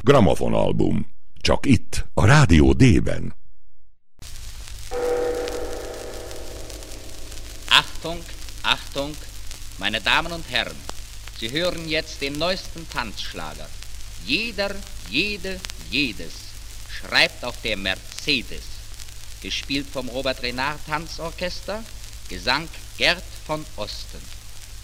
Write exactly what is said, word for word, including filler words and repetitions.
Grammofonalbum. Csak itt, a Rádió D-ben. Achtung, Achtung, meine Damen und Herren, Sie hören jetzt den neuesten Tanzschlager. Jeder, jede, jedes schreibt auf der Mercedes. Gespielt vom Robert Renard Tanzorchester, Gesang Gerd von Osten.